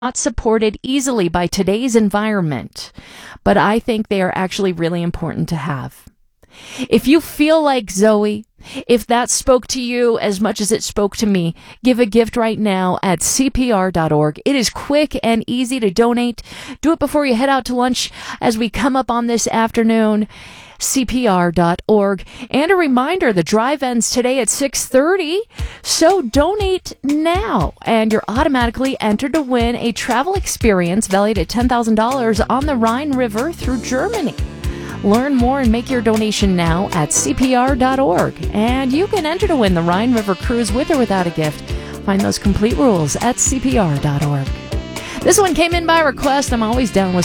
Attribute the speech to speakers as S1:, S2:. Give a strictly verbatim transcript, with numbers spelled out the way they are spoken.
S1: not supported easily by today's environment, but I think they are actually really important to have. If you feel like Zoe, if that spoke to you as much as it spoke to me, give a gift right now at C P R dot org. It is quick and easy to donate. Do it before you head out to lunch as we come up on this afternoon. C P R dot org. And a reminder, the drive ends today at six thirty, so donate now, and you're automatically entered to win a travel experience valued at ten thousand dollars on the Rhine River through Germany. Learn more and make your donation now at C P R dot org. And you can enter to win the Rhine River cruise with or without a gift. Find those complete rules at C P R dot org. This one came in by request. I'm always down with